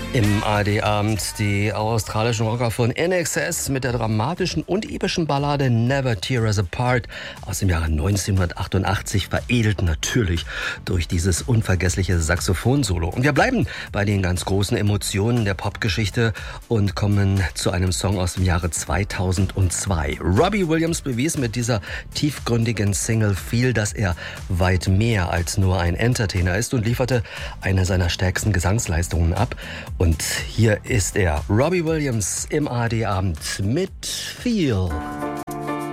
Im ARD-Abend die australischen Rocker von INXS mit der dramatischen und epischen Ballade Never Tear Us Apart aus dem Jahre 1988, veredelt natürlich durch dieses unvergessliche Saxophon-Solo. Und wir bleiben bei den ganz großen Emotionen der Popgeschichte und kommen zu einem Song aus dem Jahre 2002. Robbie Williams bewies mit dieser tiefgründigen Single Feel, dass er weit mehr als nur ein Entertainer ist und lieferte eine seiner stärksten Gesangsleistungen ab. Und hier ist er, Robbie Williams im ARD-Abend mit Feel.